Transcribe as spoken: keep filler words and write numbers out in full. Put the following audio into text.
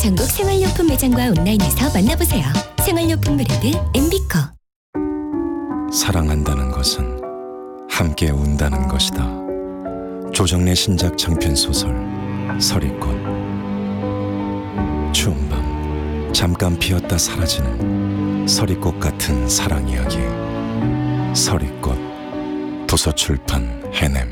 전국 생활용품 매장과 온라인에서 만나보세요. 생활용품 브랜드 엠비코. 사랑한다는 것은 함께 운다는 것이다. 조정래 신작 장편 소설 서리꽃. 추운 밤 잠깐 피었다 사라지는 서리꽃 같은 사랑 이야기. 서리꽃. 도서출판 해냄.